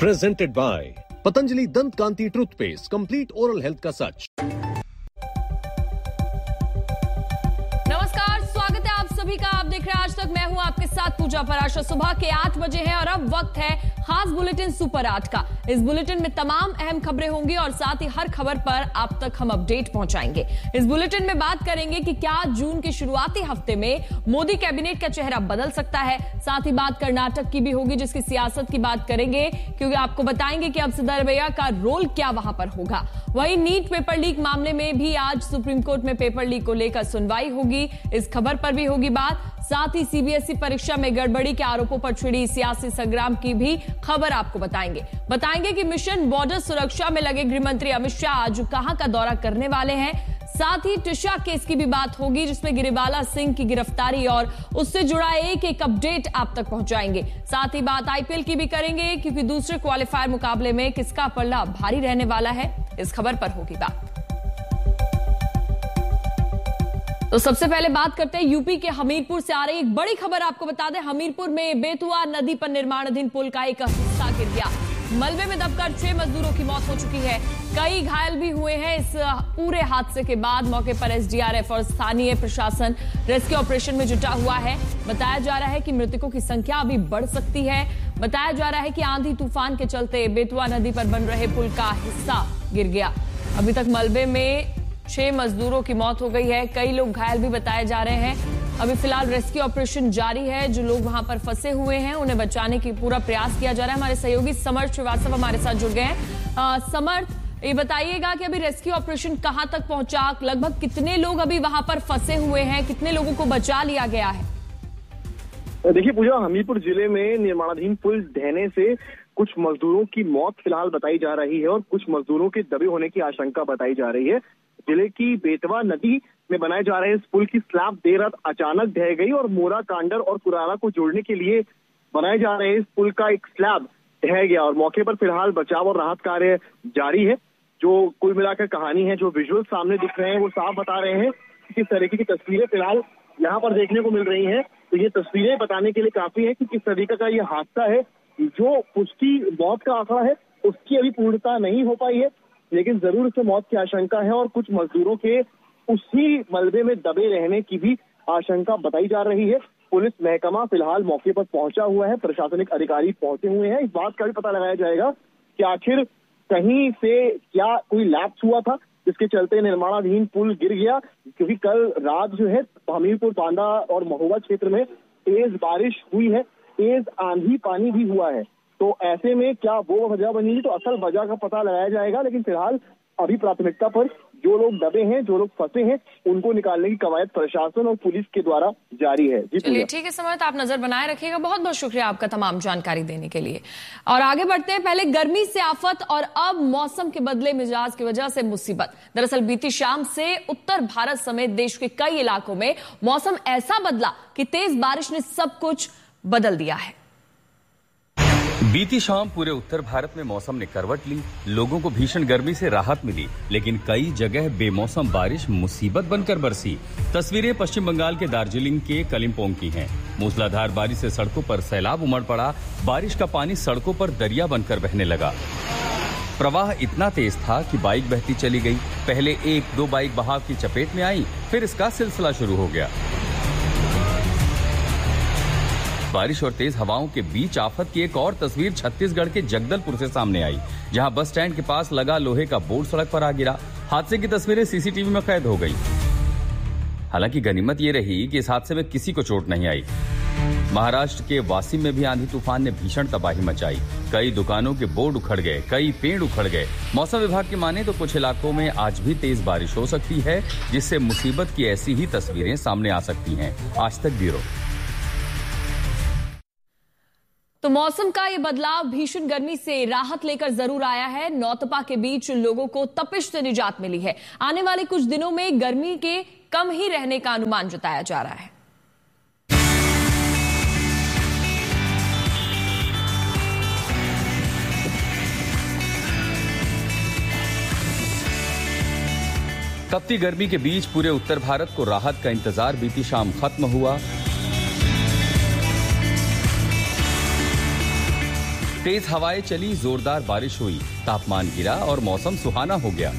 Presented by Patanjali Dant Kanti Toothpaste, complete oral health का सच। नमस्कार, स्वागत है आप सभी का। आप देख रहे हैं आज तक। मैं हूं आपके साथ पूजा पराशर। सुबह के 8 बजे हैं और अब वक्त है खास बुलेटिन सुपर 8 का। इस बुलेटिन में तमाम अहम खबरें होंगी और साथ ही हर खबर पर आप तक हम अपडेट पहुंचाएंगे। इस बुलेटिन में बात करेंगे कि क्या जून के शुरुआती हफ्ते में मोदी कैबिनेट का चेहरा बदल सकता है। साथ ही बात कर्नाटक की भी होगी, जिसकी सियासत की बात करेंगे, क्योंकि आपको बताएंगे कि अब सिद्धरमैया का रोल क्या वहां पर होगा। वहीं नीट पेपर लीक मामले में भी आज सुप्रीम कोर्ट में पेपर लीक को लेकर सुनवाई होगी। इस खबर पर भी होगी बात। साथ ही सीबीएसई परीक्षा में गड़बड़ी के आरोपों पर छिड़ी सियासी संग्राम की भी खबर आपको बताएंगे कि मिशन बॉर्डर सुरक्षा में लगे गृह मंत्री अमित शाह आज कहां का दौरा करने वाले हैं। साथ ही टिशा केस की भी बात होगी, जिसमें गिरिबाला सिंह की गिरफ्तारी और उससे जुड़ा एक अपडेट आप तक पहुंचाएंगे। साथ ही बात आईपीएल की भी करेंगे, क्योंकि दूसरे क्वालिफायर मुकाबले में किसका पल्ला भारी रहने वाला है, इस खबर पर होगी बात। तो सबसे पहले बात करते हैं यूपी के हमीरपुर से आ रही एक बड़ी खबर। आपको बता दें, हमीरपुर में बेतुआ नदी पर निर्माणाधीन पुल का एक हिस्सा गिर गया। मलबे में दबकर 6 मजदूरों की मौत हो चुकी है, कई घायल भी हुए हैं। इस पूरे हादसे के बाद मौके पर एसडीआरएफ और स्थानीय प्रशासन रेस्क्यू ऑपरेशन में जुटा हुआ है। बताया जा रहा है कि मृतकों की संख्या अभी बढ़ सकती है। बताया जा रहा है कि आंधी तूफान के चलते बेतुआ नदी पर बन रहे पुल का हिस्सा गिर गया। अभी तक मलबे में 6 मजदूरों की मौत हो गई है, कई लोग घायल भी बताए जा रहे हैं। अभी फिलहाल रेस्क्यू ऑपरेशन जारी है। जो लोग वहां पर फंसे हुए हैं उन्हें बचाने की पूरा प्रयास किया जा रहा है। हमारे सहयोगी समर्थ श्रीवास्तव हमारे साथ जुड़ गए हैं। समर्थ, ये बताइएगा कि अभी रेस्क्यू ऑपरेशन कहां तक पहुंचा, लगभग कितने लोग अभी वहां पर फंसे हुए हैं, कितने लोगों को बचा लिया गया है? देखिए पूजा, हमीरपुर जिले में निर्माणाधीन पुल ढहने से कुछ मजदूरों की मौत फिलहाल बताई जा रही है और कुछ मजदूरों के दबे होने की आशंका बताई जा रही है। जिले की बेतवा नदी में बनाए जा रहे इस पुल की स्लैब देर रात अचानक ढह गई और मोरा, कांडर और कुरारा को जोड़ने के लिए बनाए जा रहे इस पुल का एक स्लैब ढह गया और मौके पर फिलहाल बचाव और राहत कार्य जारी है। जो कुल मिलाकर कहानी है, जो विजुअल सामने दिख रहे हैं, वो साफ बता रहे हैं कि किस तरीके की तस्वीरें फिलहाल यहाँ पर देखने को मिल रही हैं। तो ये तस्वीरें बताने के लिए काफी है कि किस तरीके का ये हादसा है। जो पुष्टि मौत का आंकड़ा है उसकी अभी पूर्णता नहीं हो पाई है, लेकिन जरूर इससे मौत की आशंका है और कुछ मजदूरों के उसी मलबे में दबे रहने की भी आशंका बताई जा रही है। पुलिस महकमा फिलहाल मौके पर पहुंचा हुआ है, प्रशासनिक अधिकारी पहुंचे हुए हैं। इस बात का भी पता लगाया जाएगा कि आखिर कहीं से क्या कोई लैप्स हुआ था जिसके चलते निर्माणाधीन पुल गिर गया, क्योंकि कल रात जो है हमीरपुर, बांदा और महोबा क्षेत्र में तेज बारिश हुई है, तेज आंधी पानी भी हुआ है। तो ऐसे में क्या वो वजह बनी, तो असल वजह का पता लगाया जाएगा। लेकिन फिलहाल अभी प्राथमिकता पर जो लोग दबे हैं, जो लोग फंसे हैं, उनको निकालने की कवायद प्रशासन और पुलिस के द्वारा जारी है। जी चलिए ठीक है समर्थ, आप नजर बनाए रखिएगा। बहुत बहुत शुक्रिया आपका तमाम जानकारी देने के लिए। और आगे बढ़ते हैं। पहले गर्मी से आफत और अब मौसम के बदले मिजाज की वजह से मुसीबत। दरअसल बीती शाम से उत्तर भारत समेत देश के कई इलाकों में मौसम ऐसा बदला कि तेज बारिश ने सब कुछ बदल दिया है। बीती शाम पूरे उत्तर भारत में मौसम ने करवट ली। लोगों को भीषण गर्मी से राहत मिली, लेकिन कई जगह बेमौसम बारिश मुसीबत बनकर बरसी। तस्वीरें पश्चिम बंगाल के दार्जिलिंग के कलिम्पोंग की हैं। मूसलाधार बारिश से सड़कों पर सैलाब उमड़ पड़ा। बारिश का पानी सड़कों पर दरिया बनकर बहने लगा। प्रवाह इतना तेज था कि बाइक बहती चली गई। पहले 1-2 बाइक बहाव की चपेट में आई, फिर इसका सिलसिला शुरू हो गया। बारिश और तेज हवाओं के बीच आफत की एक और तस्वीर छत्तीसगढ़ के जगदलपुर से सामने आई, जहां बस स्टैंड के पास लगा लोहे का बोर्ड सड़क पर आ गिरा। हादसे की तस्वीरें सीसीटीवी में कैद हो गई। हालांकि गनीमत ये रही कि इस हादसे में किसी को चोट नहीं आई। महाराष्ट्र के वासिम में भी आंधी तूफान ने भीषण तबाही मचाई। कई दुकानों के बोर्ड उखड़ गए, कई पेड़ उखड़ गए। मौसम विभाग की माने तो कुछ इलाकों में आज भी तेज बारिश हो सकती है, जिससे मुसीबत की ऐसी ही तस्वीरें सामने आ सकती हैं। आज तक ब्यूरो। तो मौसम का ये बदलाव भीषण गर्मी से राहत लेकर जरूर आया है। नौतपा के बीच लोगों को तपिश से निजात मिली है। आने वाले कुछ दिनों में गर्मी के कम ही रहने का अनुमान जताया जा रहा है। तपती गर्मी के बीच पूरे उत्तर भारत को राहत का इंतजार बीती शाम खत्म हुआ। तेज हवाएं चली, जोरदार बारिश हुई, तापमान गिरा और मौसम सुहाना हो गया।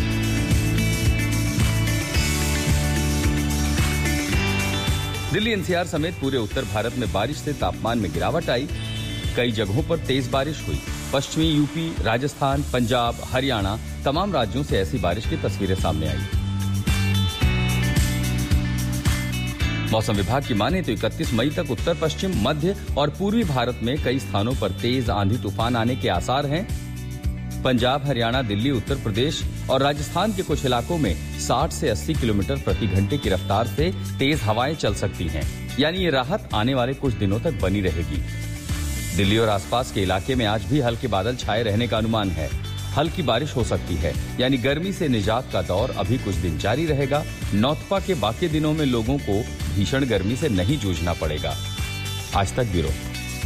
दिल्ली एनसीआर समेत पूरे उत्तर भारत में बारिश से तापमान में गिरावट आई। कई जगहों पर तेज बारिश हुई। पश्चिमी यूपी, राजस्थान, पंजाब, हरियाणा तमाम राज्यों से ऐसी बारिश की तस्वीरें सामने आई। मौसम विभाग की माने तो 31 मई तक उत्तर पश्चिम, मध्य और पूर्वी भारत में कई स्थानों पर तेज आंधी तूफान आने के आसार हैं। पंजाब, हरियाणा, दिल्ली, उत्तर प्रदेश और राजस्थान के कुछ इलाकों में 60 से 80 किलोमीटर प्रति घंटे की रफ्तार से तेज हवाएं चल सकती हैं। यानी ये राहत आने वाले कुछ दिनों तक बनी रहेगी। दिल्ली और आसपास के इलाके में आज भी हल्के बादल छाए रहने का अनुमान है। हल्की बारिश हो सकती है, यानी गर्मी से निजात का दौर अभी कुछ दिन जारी रहेगा। नौतपा के बाकी दिनों में लोगों को भीषण गर्मी से नहीं जूझना पड़ेगा। आज तक ब्यूरो।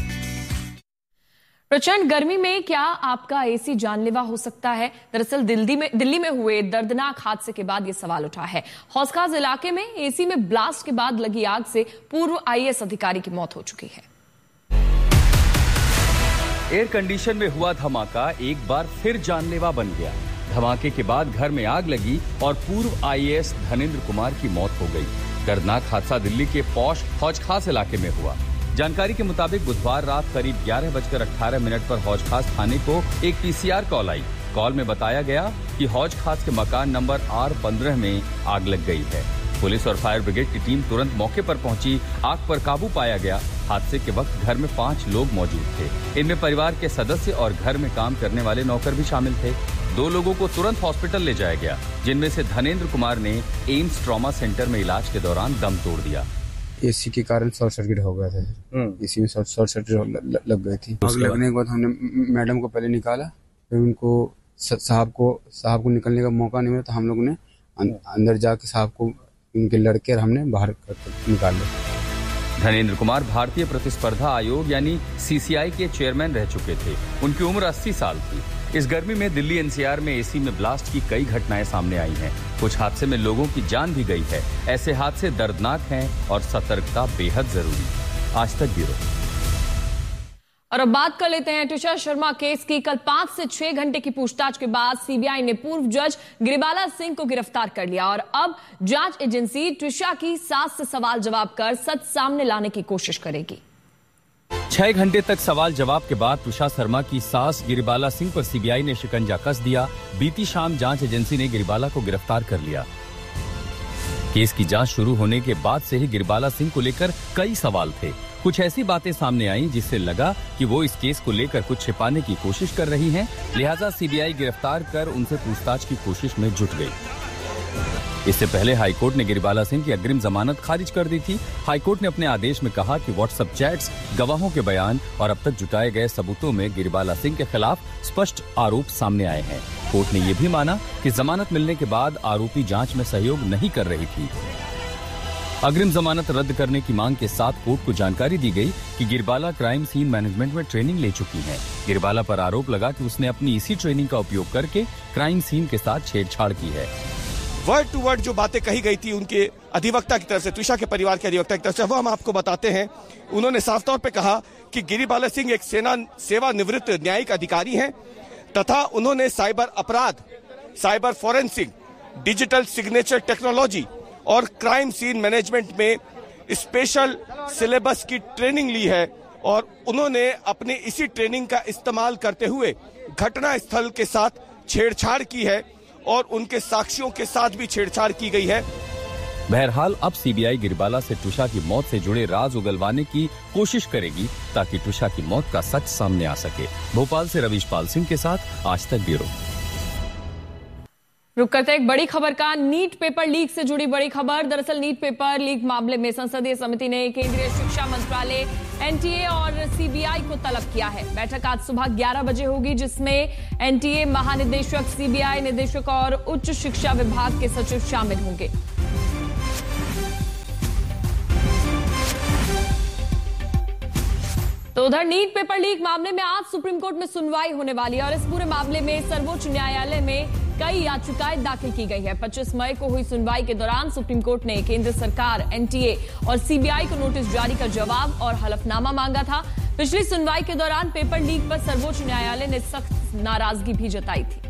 प्रचंड गर्मी में क्या आपका एसी जानलेवा हो सकता है? दरअसल दिल्ली में हुए दर्दनाक हादसे के बाद ये सवाल उठा है। हौज खास इलाके में एसी में ब्लास्ट के बाद लगी आग से पूर्व आईएएस अधिकारी की मौत हो चुकी है। एयर कंडीशन में हुआ धमाका एक बार फिर जानलेवा बन गया। धमाके के बाद घर में आग लगी और पूर्व आईएएस धनेंद्र कुमार की मौत हो गई। दर्दनाक हादसा दिल्ली के पौष हौज खास इलाके में हुआ। जानकारी के मुताबिक बुधवार रात करीब 11:18 पर हौज खास थाने को एक पीसीआर कॉल आई। कॉल में बताया गया कि हौज खास के मकान नंबर R15 में आग लग गई है। पुलिस और फायर ब्रिगेड की टीम तुरंत मौके पर पहुंची। आग पर काबू पाया गया। हादसे के वक्त घर में 5 लोग मौजूद थे। इनमें परिवार के सदस्य और घर में काम करने वाले नौकर भी शामिल थे। 2 लोगों को तुरंत हॉस्पिटल ले जाया गया, जिनमें से धनेंद्र कुमार ने एम्स ट्रॉमा सेंटर में इलाज के दौरान दम तोड़ दिया। एसी के कारण शॉर्ट सर्किट हो गया था। एसी में शॉर्ट सर्किट लग गई थी। आग लगने के बाद हमने मैडम को पहले निकाला, फिर उनको साहब को निकलने का मौका नहीं मिला तो हम लोग ने अंदर जाके साहब को उनके लड़के और हमने बाहर निकाल लिया। धनेंद्र कुमार भारतीय प्रतिस्पर्धा आयोग यानी सीसीआई के चेयरमैन रह चुके थे। उनकी उम्र 80 साल थी। इस गर्मी में दिल्ली एनसीआर में एसी में ब्लास्ट की कई घटनाएं सामने आई हैं। कुछ हादसे में लोगों की जान भी गई है। ऐसे हादसे दर्दनाक हैं और सतर्कता बेहद जरूरी। आज तक ब्यूरो। और अब बात कर लेते हैं तुषार शर्मा केस की। कल 5 से 6 घंटे की पूछताछ के बाद सीबीआई ने पूर्व जज गिरिबाला सिंह को गिरफ्तार कर लिया और अब जांच एजेंसी तुषार की सास से सवाल जवाब कर सच सामने लाने की कोशिश करेगी। 6 घंटे तक सवाल जवाब के बाद तुषार शर्मा की सास गिरिबाला सिंह पर सीबीआई ने शिकंजा कस दिया। बीती शाम जांच एजेंसी ने गिरिबाला को गिरफ्तार कर लिया। केस की जांच शुरू होने के बाद से ही गिरिबाला सिंह को लेकर कई सवाल थे। कुछ ऐसी बातें सामने आईं जिससे लगा कि वो इस केस को लेकर कुछ छिपाने की कोशिश कर रही हैं। लिहाजा सीबीआई गिरफ्तार कर उनसे पूछताछ की कोशिश में जुट गई। इससे पहले हाईकोर्ट ने गिरिबाला सिंह की अग्रिम जमानत खारिज कर दी थी। हाईकोर्ट ने अपने आदेश में कहा कि व्हाट्सएप चैट्स, गवाहों के बयान और अब तक जुटाए गए सबूतों में गिरिबाला सिंह के खिलाफ स्पष्ट आरोप सामने आए हैं। कोर्ट ने यह भी माना कि जमानत मिलने के बाद आरोपी जांच में सहयोग नहीं कर रही थी। अग्रिम जमानत रद्द करने की मांग के साथ कोर्ट को जानकारी दी गई कि गिरिबाला क्राइम सीन मैनेजमेंट में ट्रेनिंग ले चुकी हैं। गिरिबाला पर आरोप लगा कि उसने अपनी इसी ट्रेनिंग का उपयोग करके क्राइम सीन के साथ छेड़छाड़ की है। वर्ड टू वर्ड जो बातें कही गई थी उनके अधिवक्ता की तरफ से, तुषार के परिवार के अधिवक्ता की तरफ से, वो हम आपको बताते हैं। उन्होंने साफ तौर पे कहा कि गिरिबाला सिंह एक सेवानिवृत्त न्यायिक अधिकारी हैं तथा उन्होंने साइबर अपराध, cyber forensic, digital signature technology और क्राइम सीन मैनेजमेंट में स्पेशल सिलेबस की ट्रेनिंग ली है और उन्होंने अपने इसी ट्रेनिंग का इस्तेमाल करते हुए घटना स्थल के साथ छेड़छाड़ की है और उनके साक्ष्यों के साथ भी छेड़छाड़ की गई है। बहरहाल अब सीबीआई गिरिबाला से तुषार की मौत से जुड़े राज उगलवाने की कोशिश करेगी ताकि तुषार की मौत का सच सामने आ सके। भोपाल से रवीश पाल सिंह के साथ आज तक ब्यूरो। रुक करते एक बड़ी खबर का, नीट पेपर लीक से जुड़ी बड़ी खबर। दरअसल नीट पेपर लीक मामले में संसदीय समिति ने केंद्रीय शिक्षा मंत्रालय, एनटीए और सीबीआई को तलब किया है। बैठक आज सुबह 11 बजे होगी, जिसमें एनटीए महानिदेशक, सीबीआई निदेशक और उच्च शिक्षा विभाग के सचिव शामिल होंगे। तो उधर नीट पेपर लीक मामले में आज सुप्रीम कोर्ट में सुनवाई होने वाली है और इस पूरे मामले में सर्वोच्च न्यायालय में कई याचिकाएं दाखिल की गई है। 25 मई को हुई सुनवाई के दौरान सुप्रीम कोर्ट ने केंद्र सरकार, एनटीए और सीबीआई को नोटिस जारी कर जवाब और हलफनामा मांगा था। पिछली सुनवाई के दौरान पेपर लीक पर सर्वोच्च न्यायालय ने सख्त नाराजगी भी जताई थी।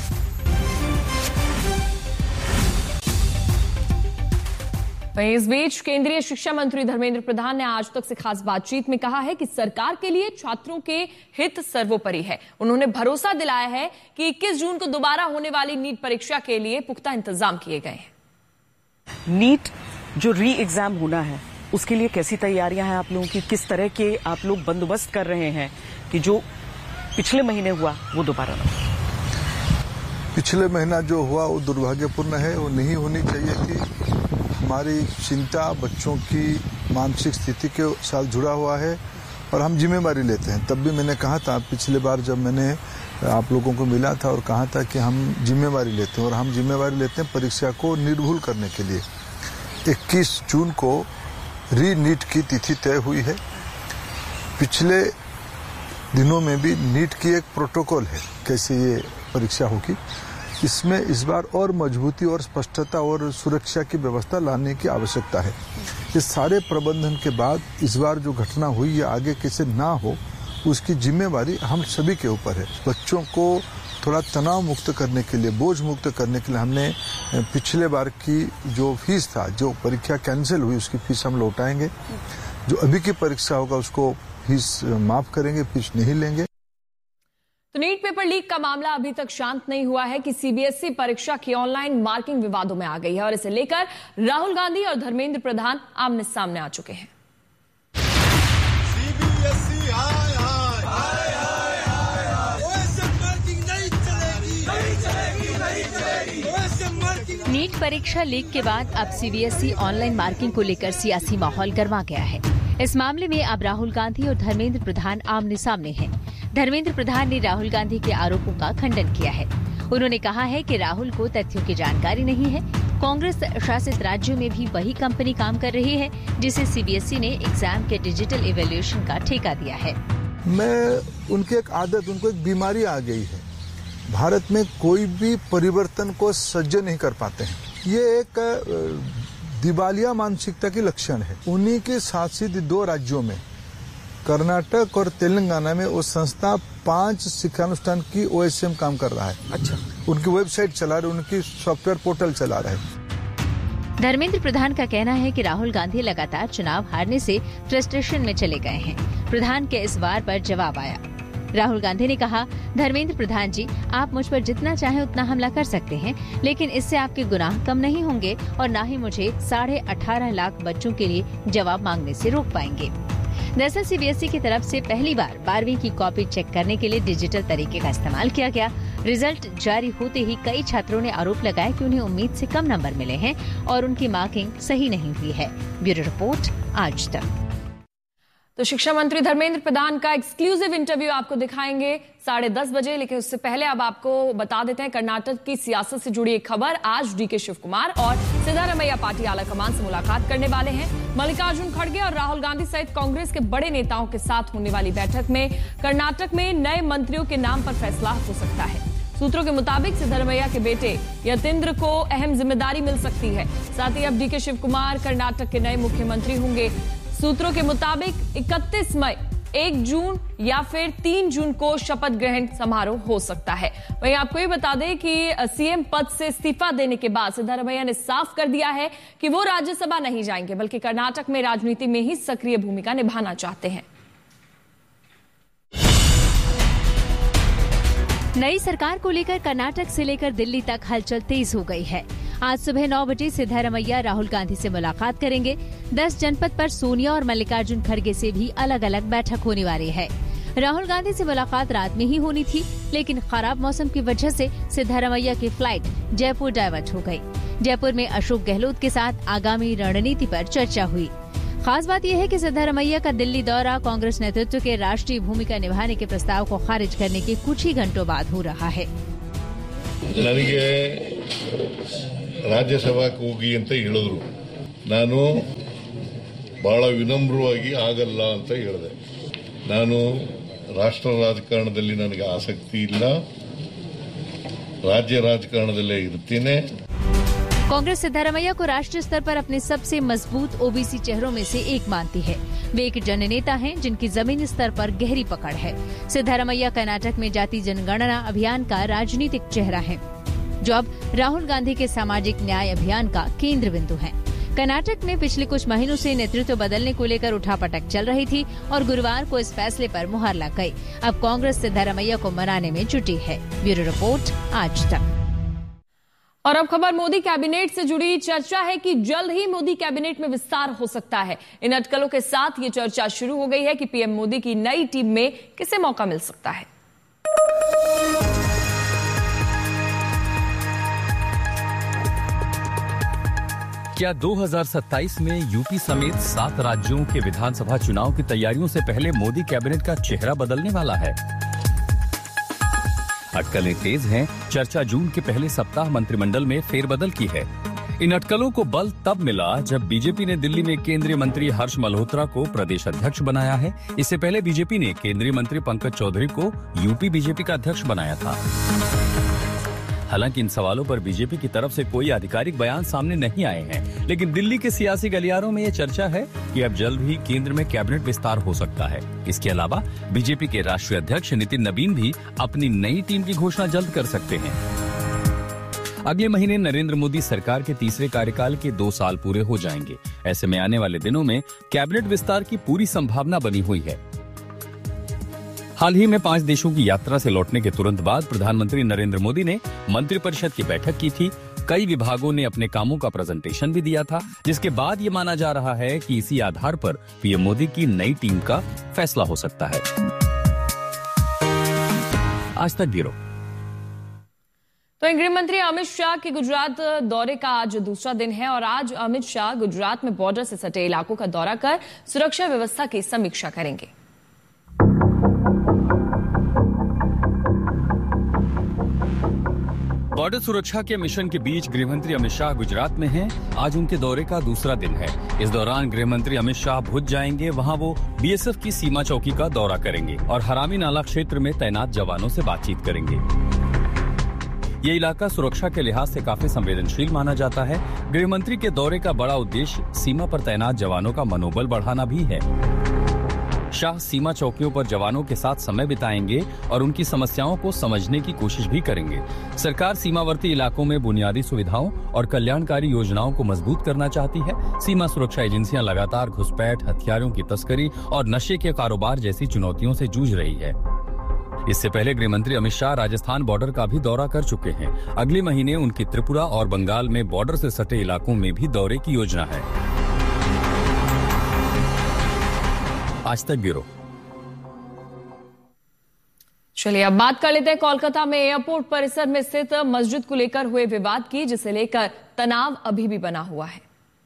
वहीं इस बीच केंद्रीय शिक्षा मंत्री धर्मेंद्र प्रधान ने आज तक से खास बातचीत में कहा है कि सरकार के लिए छात्रों के हित सर्वोपरि है। उन्होंने भरोसा दिलाया है कि 21 जून को दोबारा होने वाली नीट परीक्षा के लिए पुख्ता इंतजाम किए गए हैं। नीट जो री एग्जाम होना है उसके लिए कैसी तैयारियां हैं आप लोगों की? किस तरह के आप लोग बंदोबस्त कर रहे हैं कि जो पिछले महीने हुआ वो दोबारा ना हो? पिछले महीना जो हुआ वो दुर्भाग्यपूर्ण है, वो नहीं होनी चाहिए थी। हमारी चिंता बच्चों की मानसिक स्थिति के साथ जुड़ा हुआ है और हम जिम्मेदारी लेते हैं। तब भी मैंने कहा था, पिछले बार जब मैंने आप लोगों को मिला था और कहा था कि हम जिम्मेदारी लेते हैं और हम जिम्मेदारी लेते हैं परीक्षा को निर्भुल करने के लिए। 21 जून को री नीट की तिथि तय हुई है। पिछले दिनों में भी नीट की एक प्रोटोकॉल है कैसे ये परीक्षा होगी। इसमें इस बार और मजबूती और स्पष्टता और सुरक्षा की व्यवस्था लाने की आवश्यकता है। ये सारे प्रबंधन के बाद इस बार जो घटना हुई या आगे कैसे ना हो उसकी जिम्मेवारी हम सभी के ऊपर है। बच्चों को थोड़ा तनाव मुक्त करने के लिए, बोझ मुक्त करने के लिए हमने पिछले बार की जो फीस था, जो परीक्षा कैंसिल हुई उसकी फीस हम लौटाएंगे। जो अभी की परीक्षा होगा उसको फीस माफ करेंगे, फीस नहीं लेंगे। तो नीट पेपर लीक का मामला अभी तक शांत नहीं हुआ है कि सीबीएसई परीक्षा की ऑनलाइन मार्किंग विवादों में आ गई है और इसे लेकर राहुल गांधी और धर्मेंद्र प्रधान आमने सामने आ चुके हैं। सीबीएसई हाय हाय हाय हाय हाय, ओएसए मार्किंग नहीं चलेगी, नहीं चलेगी, नहीं चलेगी, ओएसए मार्किंग। नीट परीक्षा लीक के बाद अब सीबीएसई ऑनलाइन मार्किंग को लेकर सियासी माहौल गर्मा गया है। इस मामले में अब राहुल गांधी और धर्मेंद्र प्रधान आमने सामने हैं। धर्मेंद्र प्रधान ने राहुल गांधी के आरोपों का खंडन किया है। उन्होंने कहा है कि राहुल को तथ्यों की जानकारी नहीं है। कांग्रेस शासित राज्यों में भी वही कंपनी काम कर रही है जिसे सीबीएसई ने एग्जाम के डिजिटल इवैल्यूएशन का ठेका दिया है। मैं उनकी एक आदत, उनको एक बीमारी आ गई है। भारत में कोई भी परिवर्तन को सह्य नहीं कर पाते हैं। ये एक दिवालिया मानसिकता की लक्षण है। उन्हीं के शासित 2 राज्यों में, कर्नाटक और तेलंगाना में, वो संस्था 5 शिक्षानुष्ठान की ओएसएम काम कर रहा है। अच्छा, उनकी वेबसाइट चला रहे, उनकी सॉफ्टवेयर पोर्टल चला रहे। धर्मेंद्र प्रधान का कहना है कि राहुल गांधी लगातार चुनाव हारने से फ्रस्ट्रेशन में चले गए हैं। प्रधान के इस वार पर जवाब आया। राहुल गांधी ने कहा, धर्मेंद्र प्रधान जी, आप मुझ पर जितना चाहें उतना हमला कर सकते हैं, लेकिन इससे आपके गुनाह कम नहीं होंगे और न ही मुझे 18.5 लाख बच्चों के लिए जवाब मांगने से रोक पाएंगे। दरअसल सीबीएसई की तरफ से पहली बार 12वीं की कॉपी चेक करने के लिए डिजिटल तरीके का इस्तेमाल किया गया। रिजल्ट जारी होते ही कई छात्रों ने आरोप लगाया कि उन्हें उम्मीद से कम नंबर मिले हैं और उनकी मार्किंग सही नहीं हुई है। ब्यूरो रिपोर्ट, आज तक। तो शिक्षा मंत्री धर्मेंद्र प्रधान का एक्सक्लूसिव इंटरव्यू आपको दिखाएंगे 10:30 बजे, लेकिन उससे पहले अब आपको बता देते हैं कर्नाटक की सियासत से जुड़ी एक खबर। आज डीके शिव कुमार और सिद्धारमैया पार्टी आला कमान से मुलाकात करने वाले हैं। मल्लिकार्जुन खड़गे और राहुल गांधी सहित कांग्रेस के बड़े नेताओं के साथ होने वाली बैठक में कर्नाटक में नए मंत्रियों के नाम पर फैसला हो सकता है। सूत्रों के मुताबिक सिद्धारमैया के बेटे यतींद्र को अहम जिम्मेदारी मिल सकती है। साथ ही अब डीके शिव कुमार कर्नाटक के नए मुख्यमंत्री होंगे। सूत्रों के मुताबिक 31 मई, 1 जून या फिर 3 जून को शपथ ग्रहण समारोह हो सकता है। वहीं आपको ये बता दें कि सीएम पद से इस्तीफा देने के बाद सिद्धारमैया ने साफ कर दिया है कि वो राज्यसभा नहीं जाएंगे, बल्कि कर्नाटक में राजनीति में ही सक्रिय भूमिका निभाना चाहते हैं। नई सरकार को लेकर कर्नाटक से लेकर दिल्ली तक हलचल तेज हो गई है। आज सुबह 9 बजे सिद्धारमैया राहुल गांधी से मुलाकात करेंगे। 10 जनपद पर सोनिया और मल्लिकार्जुन खड़गे से भी अलग अलग बैठक होने वाली है। राहुल गांधी से मुलाकात रात में ही होनी थी, लेकिन खराब मौसम की वजह से सिद्धारमैया की फ्लाइट जयपुर डाइवर्ट हो गई। जयपुर में अशोक गहलोत के साथ आगामी रणनीति पर चर्चा हुई। खास बात यह है कि सिद्धारमैया का दिल्ली दौरा कांग्रेस नेतृत्व के राष्ट्रीय भूमिका निभाने के प्रस्ताव को खारिज करने के कुछ ही घंटों बाद हो रहा है। ರಾಜ್ಯಸಭಾಕ್ಕೆ ಹೋಗಿ ಅಂತ ಹೇಳಿದ್ರು. ನಾನು ಬಹಳ ವಿನಮ್ರವಾಗಿ ಆಗಲ್ಲ ಅಂತ ಹೇಳಿದೆ. ನಾನು ರಾಷ್ಟ್ರ ರಾಜಕಾರಣದಲ್ಲಿ ನನಗೆ ಆಸಕ್ತಿ ಇಲ್ಲ. ರಾಜ್ಯ ರಾಜಕಾರಣದಲ್ಲೇ ಇರ್ತೀನಿ. कांग्रेस सिद्धारमैया को राष्ट्रीय स्तर पर अपने सबसे मजबूत ओबीसी चेहरों में से एक मानती है। वे एक जननेता हैं जिनकी जमीनी स्तर पर गहरी पकड़ है। सिद्धारमैया कर्नाटक में जाति जनगणना अभियान का राजनीतिक चेहरा है, जो अब राहुल गांधी के सामाजिक न्याय अभियान का केंद्र बिंदु है। कर्नाटक में पिछले कुछ महीनों से नेतृत्व बदलने को लेकर उठापटक चल रही थी और गुरुवार को इस फैसले पर मुहर लग गई। अब कांग्रेस सिद्धारमैया को मनाने में जुटी है। ब्यूरो रिपोर्ट, आज तक। और अब खबर मोदी कैबिनेट से जुड़ी। चर्चा है कि जल्द ही मोदी कैबिनेट में विस्तार हो सकता है। इन अटकलों के साथ ये चर्चा शुरू हो गई है कि पीएम मोदी की नई टीम में किसे मौका मिल सकता है। क्या 2027 में यूपी समेत 7 राज्यों के विधानसभा चुनाव की तैयारियों से पहले मोदी कैबिनेट का चेहरा बदलने वाला है? अटकलें तेज हैं। चर्चा जून के पहले सप्ताह मंत्रिमंडल में फेरबदल की है। इन अटकलों को बल तब मिला जब बीजेपी ने दिल्ली में केंद्रीय मंत्री हर्ष मल्होत्रा को प्रदेश अध्यक्ष बनाया है। इससे पहले बीजेपी ने केंद्रीय मंत्री पंकज चौधरी को यूपी बीजेपी का अध्यक्ष बनाया था। हालांकि इन सवालों पर बीजेपी की तरफ से कोई आधिकारिक बयान सामने नहीं आए हैं, लेकिन दिल्ली के सियासी गलियारों में ये चर्चा है कि अब जल्द ही केंद्र में कैबिनेट विस्तार हो सकता है। इसके अलावा बीजेपी के राष्ट्रीय अध्यक्ष नितिन नबीन भी अपनी नई टीम की घोषणा जल्द कर सकते हैं। अगले महीने नरेंद्र मोदी सरकार के तीसरे कार्यकाल के 2 साल पूरे हो जाएंगे। ऐसे में आने वाले दिनों में कैबिनेट विस्तार की पूरी संभावना बनी हुई है। हाल ही में 5 देशों की यात्रा से लौटने के तुरंत बाद प्रधानमंत्री नरेंद्र मोदी ने मंत्रिपरिषद की बैठक की थी। कई विभागों ने अपने कामों का प्रेजेंटेशन भी दिया था, जिसके बाद ये माना जा रहा है कि इसी आधार पर पीएम मोदी की नई टीम का फैसला हो सकता है। आज तक ब्यूरो। तो गृह मंत्री अमित शाह के गुजरात दौरे का आज दूसरा दिन है और आज अमित शाह गुजरात में बॉर्डर से सटे इलाकों का दौरा कर सुरक्षा व्यवस्था की समीक्षा करेंगे। बॉर्डर सुरक्षा के मिशन के बीच गृहमंत्री अमित शाह गुजरात में हैं। आज उनके दौरे का दूसरा दिन है। इस दौरान गृहमंत्री अमित शाह भुज जाएंगे। वहां वो बीएसएफ की सीमा चौकी का दौरा करेंगे और हरामी नाला क्षेत्र में तैनात जवानों से बातचीत करेंगे। ये इलाका सुरक्षा के लिहाज से काफी संवेदनशील माना जाता है। गृहमंत्री के दौरे का बड़ा उद्देश्य सीमा पर तैनात जवानों का मनोबल बढ़ाना भी है। शाह सीमा चौकियों पर जवानों के साथ समय बिताएंगे और उनकी समस्याओं को समझने की कोशिश भी करेंगे। सरकार सीमावर्ती इलाकों में बुनियादी सुविधाओं और कल्याणकारी योजनाओं को मजबूत करना चाहती है। सीमा सुरक्षा एजेंसियां लगातार घुसपैठ, हथियारों की तस्करी और नशे के कारोबार जैसी चुनौतियों से जूझ रही है। इससे पहले गृहमंत्री अमित शाह राजस्थान बॉर्डर का भी दौरा कर चुके हैं। अगले महीने उनकी त्रिपुरा और बंगाल में बॉर्डर से सटे इलाकों में भी दौरे की योजना है। आज तक ब्यूरो। चलिए अब बात कर लेते हैं कोलकाता में एयरपोर्ट परिसर में स्थित मस्जिद को लेकर हुए विवाद की, जिसे लेकर तनाव अभी भी बना हुआ है।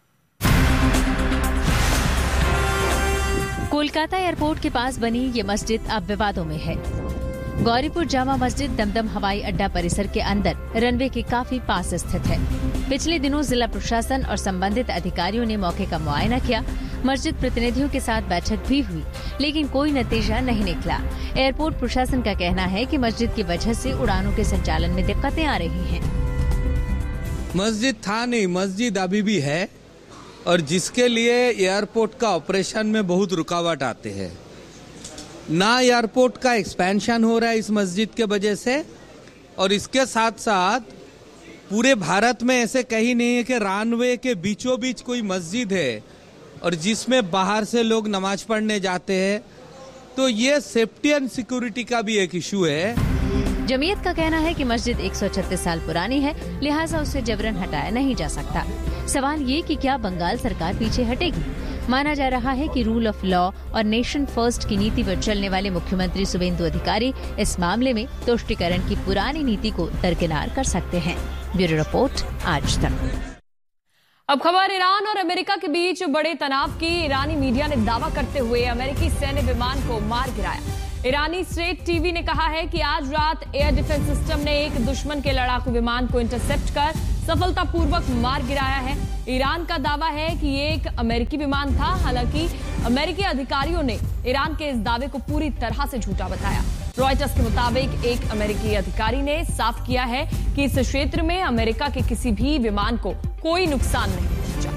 कोलकाता एयरपोर्ट के पास बनी ये मस्जिद अब विवादों में है। गौरीपुर जामा मस्जिद दमदम हवाई अड्डा परिसर के अंदर रनवे के काफी पास स्थित है। पिछले दिनों जिला प्रशासन और संबंधित अधिकारियों ने मौके का मुआयना किया। मस्जिद प्रतिनिधियों के साथ बैठक भी हुई, लेकिन कोई नतीजा नहीं निकला। एयरपोर्ट प्रशासन का कहना है कि मस्जिद की वजह से उड़ानों के संचालन में दिक्कतें आ रही हैं। मस्जिद था नहीं, मस्जिद अभी भी है और जिसके लिए एयरपोर्ट का ऑपरेशन में बहुत रुकावट आते हैं। ना एयरपोर्ट का एक्सपेंशन हो रहा है इस मस्जिद के वजह से, और इसके साथ साथ पूरे भारत में ऐसे कहीं नहीं है कि रनवे के बीचों बीच कोई मस्जिद है और जिसमें बाहर से लोग नमाज पढ़ने जाते हैं। तो ये सेफ्टी एंड सिक्योरिटी का भी एक इशू है। जमीयत का कहना है कि मस्जिद 136 साल पुरानी है, लिहाजा उसे जबरन हटाया नहीं जा सकता। सवाल ये कि क्या बंगाल सरकार पीछे हटेगी। माना जा रहा है कि रूल ऑफ लॉ और नेशन फर्स्ट की नीति पर चलने वाले मुख्यमंत्री शुभेंदु अधिकारी इस मामले में तुष्टीकरण की पुरानी नीति को दरकिनार कर सकते हैं। ब्यूरो रिपोर्ट, आज तक। अब खबर ईरान और अमेरिका के बीच बड़े तनाव की। ईरानी मीडिया ने दावा करते हुए अमेरिकी सैन्य विमान को मार गिराया। ईरानी स्टेट टीवी ने कहा है कि आज रात एयर डिफेंस सिस्टम ने एक दुश्मन के लड़ाकू विमान को इंटरसेप्ट कर सफलतापूर्वक मार गिराया है। ईरान का दावा है कि ये एक अमेरिकी विमान था। हालांकि अमेरिकी अधिकारियों ने ईरान के इस दावे को पूरी तरह से झूठा बताया। रॉयटर्स के मुताबिक एक अमेरिकी अधिकारी ने साफ किया है कि इस क्षेत्र में अमेरिका के किसी भी विमान को कोई नुकसान नहीं पहुंचा।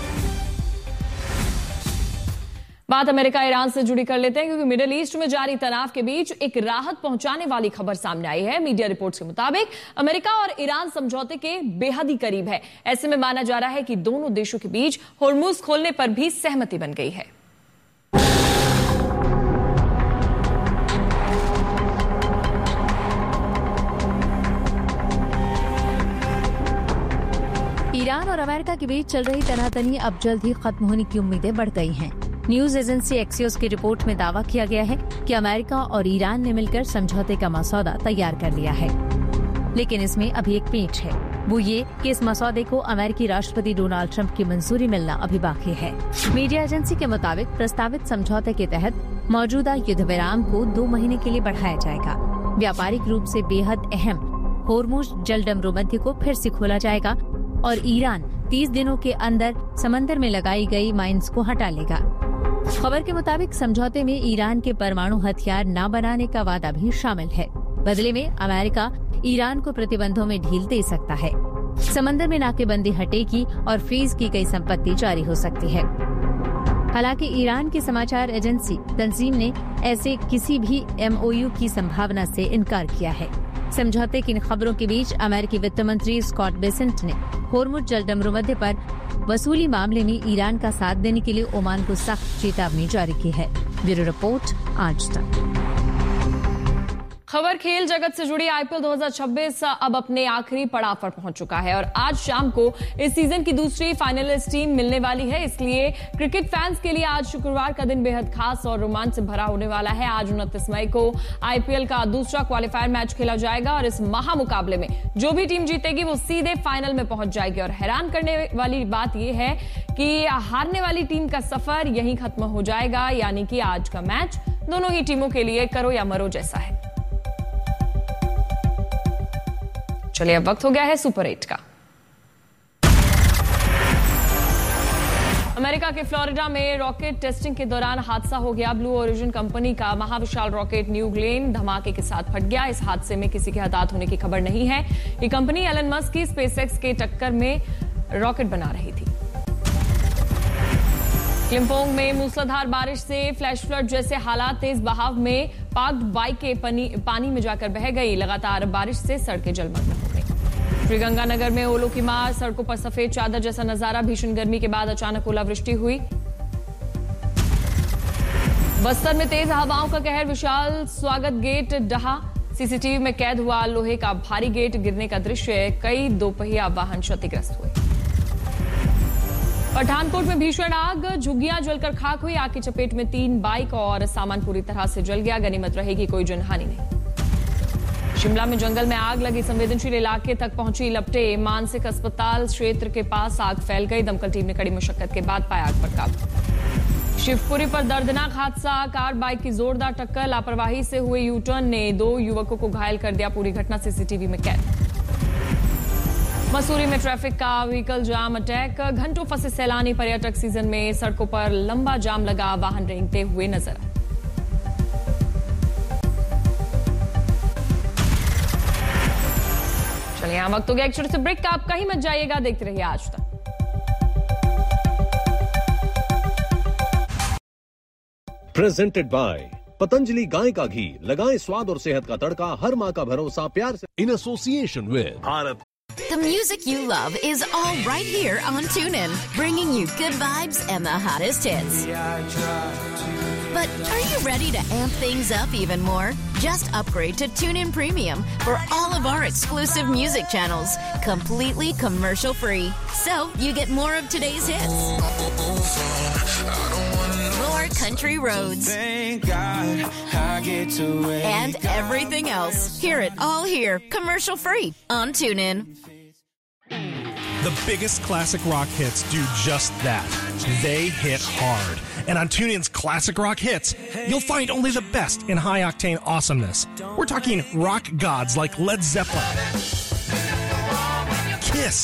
बात अमेरिका ईरान से जुड़ी कर लेते हैं, क्योंकि मिडिल ईस्ट में जारी तनाव के बीच एक राहत पहुंचाने वाली खबर सामने आई है। मीडिया रिपोर्ट्स के मुताबिक अमेरिका और ईरान समझौते के बेहद ही करीब है। ऐसे में माना जा रहा है कि दोनों देशों के बीच होर्मुज खोलने पर भी सहमति बन गई है। ईरान और अमेरिका के बीच चल रही तनातनी अब जल्द ही खत्म होने की उम्मीदें बढ़ गई हैं। न्यूज एजेंसी एक्सियोस की रिपोर्ट में दावा किया गया है कि अमेरिका और ईरान ने मिलकर समझौते का मसौदा तैयार कर लिया है, लेकिन इसमें अभी एक पेच है। वो ये कि इस मसौदे को अमेरिकी राष्ट्रपति डोनाल्ड ट्रंप की मंजूरी मिलना अभी बाकी है। मीडिया एजेंसी के मुताबिक प्रस्तावित समझौते के तहत मौजूदा युद्ध विराम को 2 महीने के लिए बढ़ाया जाएगा। व्यापारिक रूप से बेहद अहम होर्मुज जलडमरू मध्य को फिर से खोला जाएगा और ईरान 30 दिनों के अंदर समंदर में लगाई गई माइंस को हटा लेगा। खबर के मुताबिक समझौते में ईरान के परमाणु हथियार न बनाने का वादा भी शामिल है। बदले में अमेरिका ईरान को प्रतिबंधों में ढील दे सकता है। समंदर में नाकेबंदी हटेगी और फ्रीज की गई संपत्ति जारी हो सकती है। हालांकि ईरान की समाचार एजेंसी तंजीम ने ऐसे किसी भी MOU की संभावना से इनकार किया है। समझौते की इन खबरों के बीच अमेरिकी वित्त मंत्री स्कॉट बेसेंट ने होर्मुज जलडमरू मध्य पर वसूली मामले में ईरान का साथ देने के लिए ओमान को सख्त चेतावनी जारी की है। ब्यूरो रिपोर्ट, आज तक। खबर खेल जगत से जुड़ी। IPL 2026 अब अपने आखिरी पड़ाव पर पहुंच चुका है और आज शाम को इस सीजन की दूसरी फाइनलिस्ट टीम मिलने वाली है। इसलिए क्रिकेट फैंस के लिए आज शुक्रवार का दिन बेहद खास और रोमांच से भरा होने वाला है। आज 29 मई को IPL का दूसरा क्वालिफायर मैच खेला जाएगा और इस महामुकाबले में जो भी टीम जीतेगी वो सीधे फाइनल में पहुंच जाएगी। और हैरान करने वाली बात यह है कि हारने वाली टीम का सफर यहीं खत्म हो जाएगा, यानी कि आज का मैच दोनों ही टीमों के लिए करो या मरो जैसा है। चलिए अब वक्त हो गया है सुपर 8 का। अमेरिका के फ्लोरिडा में रॉकेट टेस्टिंग के दौरान हादसा हो गया। ब्लू ओरिजिन कंपनी का महाविशाल रॉकेट न्यू ग्लेन धमाके के साथ फट गया। इस हादसे में किसी के हताहत होने की खबर नहीं है। ये कंपनी एलन मस्क की स्पेसएक्स के टक्कर में रॉकेट बना रही थी। क्लिम्पोंग में मूसलाधार बारिश से फ्लैश फ्लड जैसे हालात, तेज बहाव में पार्क्ड बाइकें पानी में जाकर बह गई। लगातार बारिश से सड़कें जलमग्न हो गई। श्रीगंगानगर में ओलों की मार, सड़कों पर सफेद चादर जैसा नजारा। भीषण गर्मी के बाद अचानक ओलावृष्टि हुई। बस्तर में तेज हवाओं का कहर, विशाल स्वागत गेट ढहा। सीसीटीवी में कैद हुआ लोहे का भारी गेट गिरने का दृश्य। कई दोपहिया वाहन क्षतिग्रस्त हुए। पठानकोट में भीषण आग, झुग्गियां जलकर खाक हुई। आग की चपेट में 3 बाइक और सामान पूरी तरह से जल गया। गनीमत रहेगी कोई जनहानि नहीं। शिमला में जंगल में आग लगी, संवेदनशील इलाके तक पहुंची लपटें। मानसिक अस्पताल क्षेत्र के पास आग फैल गई। दमकल टीम ने कड़ी मशक्कत के बाद पाया आग पर काबू। शिवपुरी पर दर्दनाक हादसा, कार बाइक की जोरदार टक्कर। लापरवाही से हुए यूटर्न ने 2 युवकों को घायल कर दिया। पूरी घटना सीसीटीवी में कैद। मसूरी में ट्रैफिक का व्हीकल जाम अटैक, घंटों फंसे सैलानी। पर्यटक सीजन में सड़कों पर लंबा जाम लगा, वाहन रेंगते हुए नजर आए। चलिए यहां वक्त हो गया एक छोटे से ब्रेक का। आप कहीं मत जाइएगा, देखते रहिए आज तक। प्रेजेंटेड बाय पतंजलि गाय का घी, लगाएं स्वाद और सेहत का तड़का। हर माँ का भरोसा प्यार से, in association with Bharat. The music you love is all right here on TuneIn, bringing you good vibes and the hottest hits. But are you ready to amp things up even more? Just upgrade to TuneIn Premium for all of our exclusive music channels, completely commercial free. So you get more of today's hits, more country roads, and everything else. Hear it all here, commercial free on TuneIn. The biggest classic rock hits do just that. They hit hard. And on TuneIn's Classic Rock Hits, you'll find only the best in high-octane awesomeness. We're talking rock gods like Led Zeppelin, Kiss,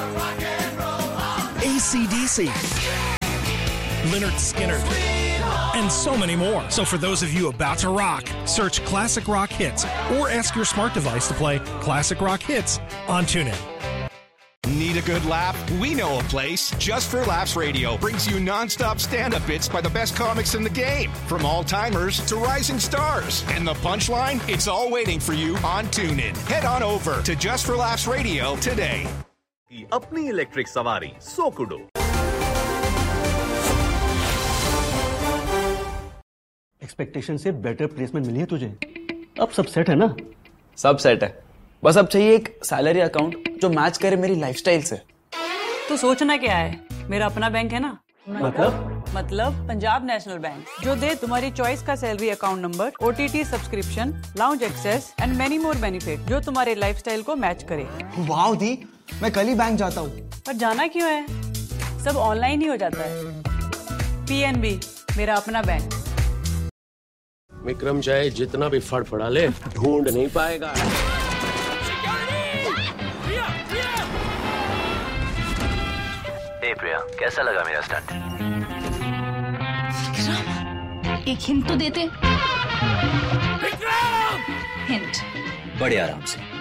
AC/DC, Lynyrd Skynyrd, and so many more. So for those of you about to rock, search Classic Rock Hits or ask your smart device to play Classic Rock Hits on TuneIn. Need a good laugh? We know a place. Just for Laughs Radio brings you non-stop stand-up bits by the best comics in the game, from all-timers to rising stars. And the punchline? It's all waiting for you on TuneIn. Head on over to Just for Laughs Radio today. अपनी electric सवारी सोकुडो। Expectation से better placement मिली है तुझे। अब सब set है ना? सब सेट है, बस अब चाहिए एक सैलरी अकाउंट जो मैच करे मेरी लाइफस्टाइल से। तो सोचना क्या है, मेरा अपना बैंक है ना। मतलब पंजाब नेशनल बैंक, जो दे तुम्हारी चॉइस का salary account number, OTT subscription, lounge access and many more benefit, जो तुम्हारे लाइफस्टाइल को मैच करे। वाह दी, मैं कल ही बैंक जाता हूँ। पर जाना क्यों है, सब ऑनलाइन ही हो जाता है। PNB, मेरा अपना बैंक। विक्रम चाहे जितना भी फड़फड़ा ले, ढूंढ नहीं पाएगा। प्रिया, कैसा लगा मेरा स्टंट? एक हिंट तो देते। हिंट बड़े आराम से।